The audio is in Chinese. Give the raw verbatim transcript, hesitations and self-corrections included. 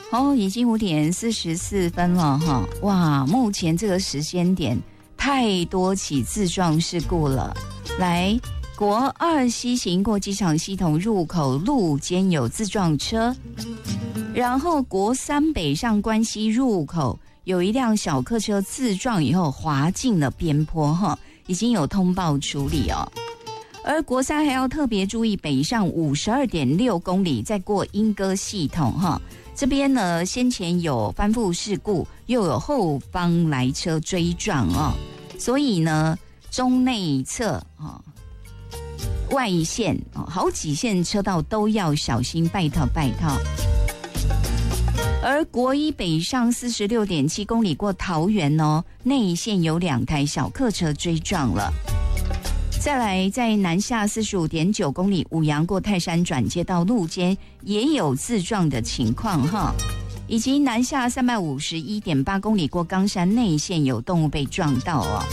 哦，已经五点四十四分了哈！哇，目前这个时间点太多起自撞事故了。来，国二西行过机场系统入口路间有自撞车，然后国三北上关西入口有一辆小客车自撞以后滑进了边坡哈，已经有通报处理哦。而国三还要特别注意北上五十二点六公里，再过莺歌系统哈。这边呢，先前有翻覆事故，又有后方来车追撞哦，所以呢，中内侧啊、哦、外线哦，好几线车道都要小心，拜托拜托。而国一北上四十六点七公里过桃园哦，内线有两台小客车追撞了。再来，在南下四十五点九公里五杨过泰山转接到路间也有自撞的情况哈，以及南下三百五十一点八公里过冈山内线有动物被撞到哦。